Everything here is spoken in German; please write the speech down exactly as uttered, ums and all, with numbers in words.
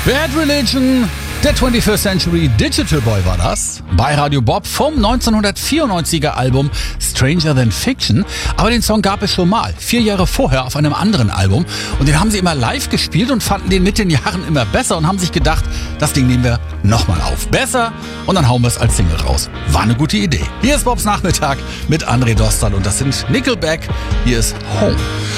Bad Religion, der twenty-first Century Digital Boy war das. Bei Radio Bob vom neunzehnhundertvierundneunziger Album Stranger Than Fiction. Aber den Song gab es schon mal, vier Jahre vorher auf einem anderen Album. Und den haben sie immer live gespielt und fanden den mit den Jahren immer besser und haben sich gedacht, das Ding nehmen wir nochmal auf. Besser und dann hauen wir es als Single raus. War eine gute Idee. Hier ist Bobs Nachmittag mit André Dostal und das sind Nickelback. Hier ist Home.